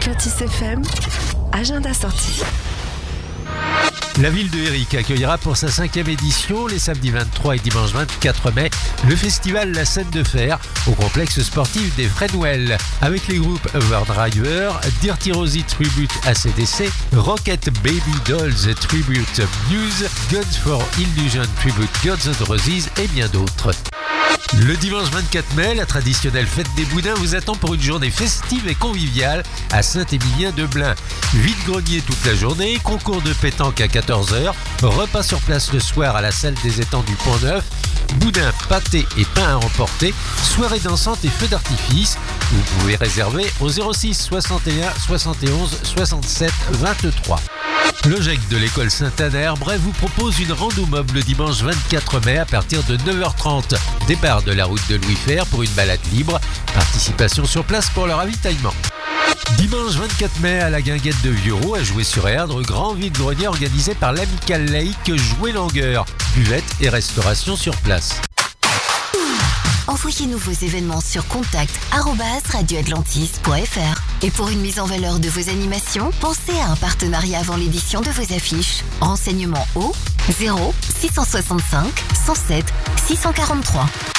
Atlantis FM, agenda sorti. La ville de Éric accueillera pour sa 5e édition, les samedis 23 et dimanche 24 mai, le festival La Scène de Fer au complexe sportif des Fresnouel, avec les groupes Overdriver, Dirty Rosie Tribute AC/DC, Rocket Baby Dolls Tribute Muse, Guns for Illusion Tribute Guns N' Roses et bien d'autres. Le dimanche 24 mai, la traditionnelle fête des Boudins vous attend pour une journée festive et conviviale à Saint-Émilien-de-Blain. Vide-grenier toute la journée, concours de pétanque à 14h, repas sur place le soir à la salle des étangs du Pont-Neuf, boudin, pâté et pain à emporter, soirée dansante et feux d'artifice. Vous pouvez réserver au 06 61 71 67 23. Le GEC de l'école Saint-Anne-Herbray vous propose une rando mob le dimanche 24 mai à partir de 9h30. Départ de la route de Louis Fer pour une balade libre. Participation sur place pour le ravitaillement. Dimanche 24 mai à la Guinguette de Vieuxroux à Jouer-sur-Erdre, grand vide-grenier organisé par l'Amicale Laïque Jouer-Langueur. Buvette et restauration sur place. Envoyez-nous vos événements sur contact@radioatlantis.fr. Et pour une mise en valeur de vos animations, pensez à un partenariat avant l'édition de vos affiches. Renseignements au 0 665 107 643.